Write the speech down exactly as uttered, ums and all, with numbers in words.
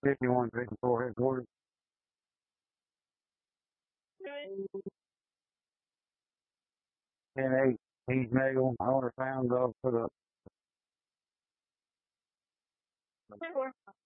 fifty-one fifty-four headquarters. ten eight, he's male, owner found up for the